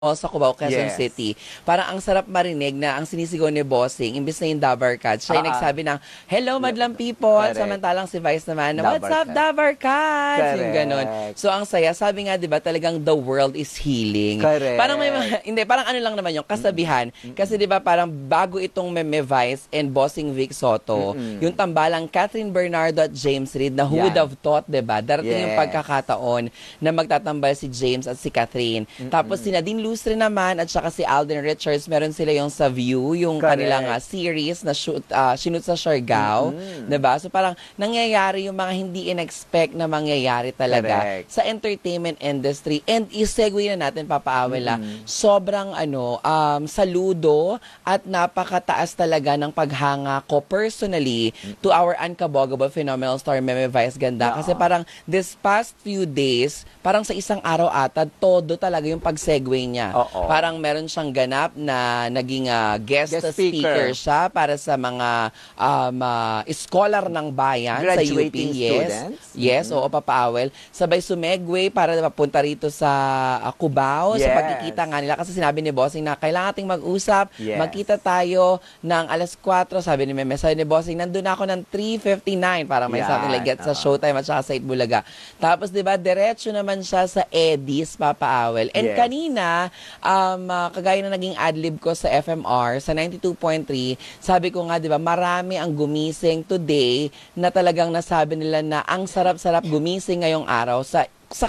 sa Cubao, Quezon Yes. City. Parang ang sarap marinig na ang sinisigaw ni Bossing, imbis na yung Dabarcad, siya yung nagsabi ng, "Hello, madlang people." Correct. Samantalang si Vice naman, "What's up, Dabarcad?" Dabarcad?" Yung ganon. So, ang saya. Sabi nga, di ba, talagang the world is healing. Correct. Parang may mga, hindi, parang ano lang naman yung kasabihan. Kasi di ba, parang bago itong Meme Vice and Bossing Vic Soto, yung tambalang Catherine Bernardo at James Reid na who would have thought, di ba, darating yung pagkakataon na magtatambal si James at si Catherine. Tapos si Nadine Lustre naman at saka si Alden Richards, meron sila yung sa View, yung kanilang series na shoot sa Siargao, 'di ba? So parang nangyayari yung mga hindi in-expect na mangyayari talaga sa entertainment industry. And i-segue na natin, Papa Awel, sobrang saludo at napakataas talaga ng paghanga ko personally to our unkabogable phenomenal star Meme Vice Ganda, kasi parang this past few days, parang sa isang araw ata, todo talaga yung pag-segue niya. Parang meron siyang ganap na naging guest speaker siya para sa mga scholar ng bayan sa UP. Students. Yes, oo, Papa Awel. Sabay sumegway para mapunta rito sa Cubao, sa pagkikita nga nila. Kasi sinabi ni Bossing na kailangan ating mag-usap, magkita tayo ng alas 4. Sabi ni Meme, sabi ni Bossing, nandun ako ng 3:59. Parang may something like that sa Showtime at saka sa Itbulaga. Tapos, di ba, diretso naman siya sa Eddie's, Papa Awel. And kanina, kagaya na naging adlib ko sa FMR, sa 92.3, sabi ko nga, di ba, marami ang gumising today na talagang nasabi nila na ang sarap-sarap gumising ngayong araw sa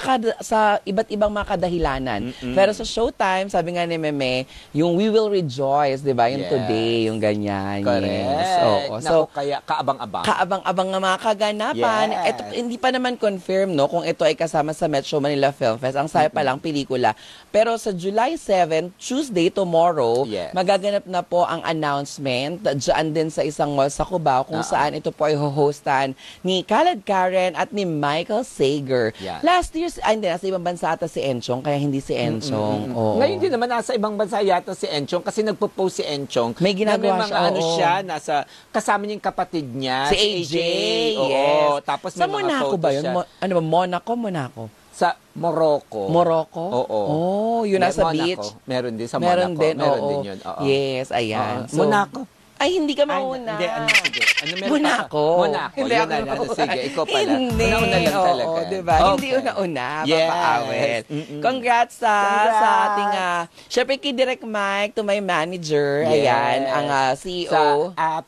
iba't ibang mga kadahilanan. Pero sa Showtime, sabi nga ni Meme, yung We Will Rejoice, di ba? Yung today, yung ganyan. Correct. So, kaya kaabang-abang. Kaabang-abang ng mga kaganapan. Ito, hindi pa naman confirm, no, kung ito ay kasama sa Metro Manila Film Fest. Ang saya pa lang, pelikula. Pero sa July 7, Tuesday, tomorrow, magaganap na po ang announcement dyan din sa isang mall sa Cubao, kung saan ito po ay hostan ni Khaled Karen at ni Michael Sager. Last year, hindi, nasa ibang bansa ata si Enchong, kaya hindi si Enchong. Ngayon din naman, nasa ibang bansa yata si Enchong, kasi nagpo-post si Enchong. May ginagawa siya, nasa, kasama niya yung kapatid niya, si AJ. Oo, tapos sa may mga Monaco photos ba yun? siya. Monaco? Sa Morocco. Oo. Oh, yun nasa Monaco. beach. Meron din sa Meron Monaco. Din, meron din yun. Yes, ayan. So, Monaco. Ay, hindi ka mauna. Hindi, sige. Monaco. Hindi ako. Sige, ikaw pala. Hindi. Una-una lang talaga. Oo, diba? Hindi una-una, Papa Awel. Congrats sa ating, syempre kay Direct Mike, to my manager, ayan, ang CEO. Sa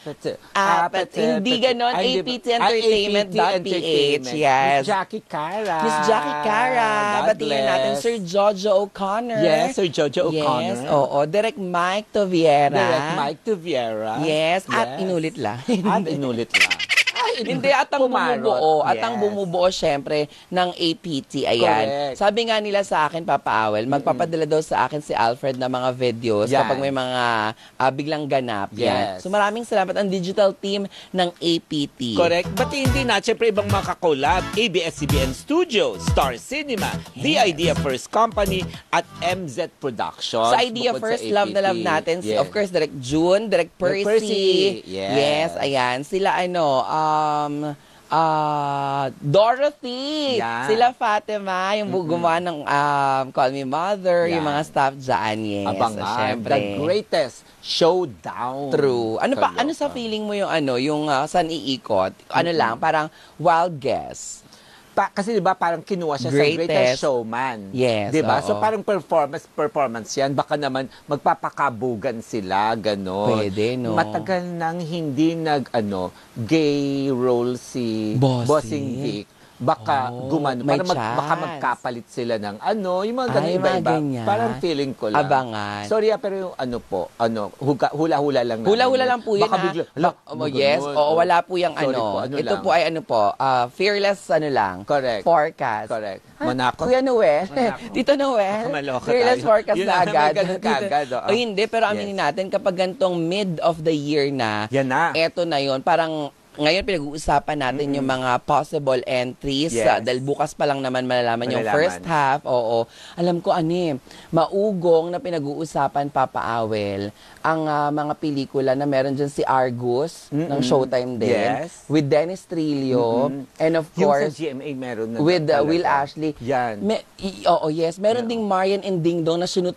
Hindi ganon, aptentertainment.ph. Yes. Miss Jackie Cara. Miss Jackie Cara. Batiin natin Sir Jojo O'Connor. Yes, Sir Jojo O'Connor. Yes, oo. Direct Mike Toviera. Direct Mike Toviera. Yes, at inulit lang. Hindi, at ang bumubuo. At ang bumubuo, syempre, ng APT. Ayan. Correct. Sabi nga nila sa akin, Papa Awel, magpapadala daw sa akin si Alfred ng mga videos kapag may mga biglang ganap. Yan. So maraming salamat ang digital team ng APT. Correct. Batiin din na, syempre, ibang mga kakolab, ABS-CBN Studios, Star Cinema, The Idea First Company, at MZ Productions. Sa Idea First, love na love natin. Of course, Direct June, Direct Percy. Yes, ayan. Sila, Dorothy, sila Fatima, yung gumawa ng Call Me Mother, yung mga staff dyan, yes. Abangan, the greatest showdown. True. Ano pa, ano sa feeling mo yung yung saan iikot? Ano lang, parang wild guess. Kasi diba parang kinuha siya sa Greatest Showman. Yes. Diba? So parang performance yan. Baka naman magpapakabugan sila, gano'n. Pwede, no? Matagal nang hindi gay role si Bossing Vic. Baka gumano. Baka magkapalit sila ng yung mga ganun iba-iba. Parang feeling ko lang. Abangan. Sorry pero yung hula-hula lang. Hula-hula lang po yun. Baka bigla. Yes. Oo, wala po yung ito po ay fearless lang. Correct. Forecast. Correct. Monaco. Kuya Noel. Tito Noel. Fearless forecast na agad. O hindi, pero aminin natin kapag gantong mid of the year na, eto na yun, parang ngayon pinag-uusapan natin yung mga possible entries. Yes. Dahil bukas pa lang naman malalaman yung first half. Oo. Alam ko, maugong na pinag-uusapan, Papa Awel, ang mga pelikula na meron dyan si Argus ng Showtime din. Yes. With Dennis Trillo. And of course, yung sa GMA meron na with Will Ashley. Yan. Yes. Meron ding Marian and Ding Dong na